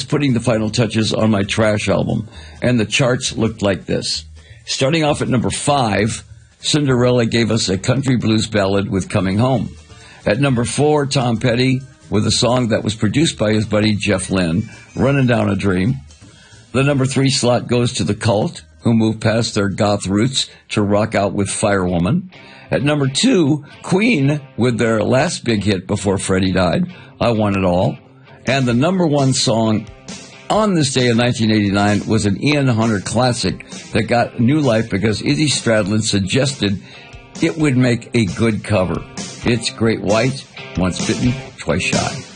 putting the final touches on my trash album, and the charts looked like this. Starting off at number 5, Cinderella gave us a country blues ballad with Coming Home. At number 4, Tom Petty with a song that was produced by his buddy Jeff Lynne, Running Down a Dream. The number 3 slot goes to The Cult, who moved past their goth roots to rock out with Firewoman. At number 2, Queen with their last big hit before Freddie died, I Want It All. And the number 1 song on this day in 1989 was an Ian Hunter classic that got new life because Izzy Stradlin suggested it would make a good cover. It's Great White, Once Bitten, Twice Shy.